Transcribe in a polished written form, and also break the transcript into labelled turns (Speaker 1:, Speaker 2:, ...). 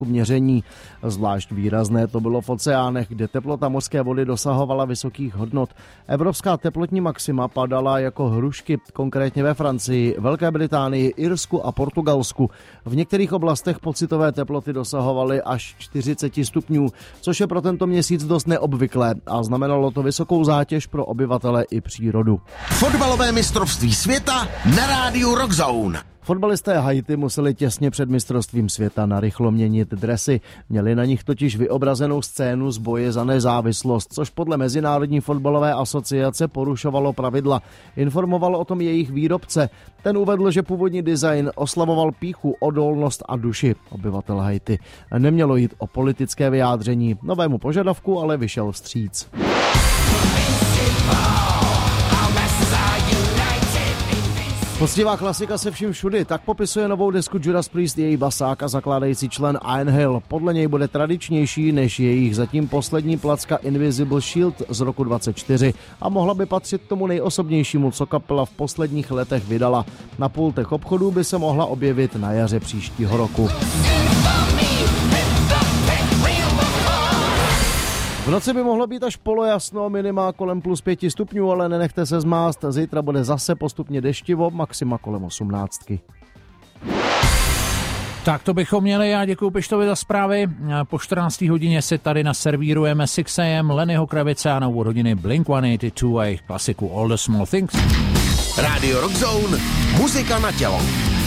Speaker 1: měření. Zvlášť výrazné to bylo v oceánech, kde teplota mořské vody dosahovala vysokých hodnot. Evropská teplotní maxima padala jako hrušky, konkrétně ve Francii, Velké Británii, Irsku a Portugalsku. V některých oblastech pocitové teploty dosahovaly až 40 stupňů, což je pro tento měsíc dost neobvyklé a znamenalo to vysokou zátěž pro obyvatele i přírodu.
Speaker 2: Fotbalové mistrovství světa na rádiu Rock Zone.
Speaker 1: Fotbalisté Haiti museli těsně před mistrovstvím světa narychlo měnit dresy. Měli na nich totiž vyobrazenou scénu z boje za nezávislost, což podle Mezinárodní fotbalové asociace porušovalo pravidla. Informoval o tom jejich výrobce. Ten uvedl, že původní design oslavoval pýchu, odolnost a duši obyvatel Haiti. Nemělo jít o politické vyjádření. Novému požadavku ale vyšel vstříc. Poctivá klasika se vším všudy, tak popisuje novou desku Judas Priest její basák a zakládající člen Ian Hill. Podle něj bude tradičnější než jejich zatím poslední placka Invisible Shield z roku 24 a mohla by patřit tomu nejosobnějšímu, co kapela v posledních letech vydala. Na pultech obchodů by se mohla objevit na jaře příštího roku. V noci by mohlo být až polojasno, minima kolem +5 stupňů, ale nenechte se zmást. Zítra bude zase postupně deštivo, maxima kolem 18.
Speaker 3: Tak to bychom měli, já děkuju Pištovi za zprávy. Po 14. hodině si tady naservírujeme 6am, Lennyho Kravice a na úvod hodiny Blink-182 a jejich klasiku All the Small Things.
Speaker 2: Radio Rock Zone, muzika na tělo.